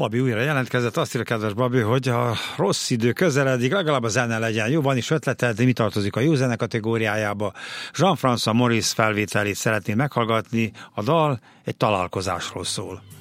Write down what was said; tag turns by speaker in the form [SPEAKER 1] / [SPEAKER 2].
[SPEAKER 1] Babi újra jelentkezett, azt írja kedves Babi, hogy a rossz idő közeledik, legalább a zene legyen jó, van is ötleted, mi tartozik a jó zene kategóriájába. Jean-François Maurice felvételét szeretném meghallgatni, a dal egy találkozásról szól.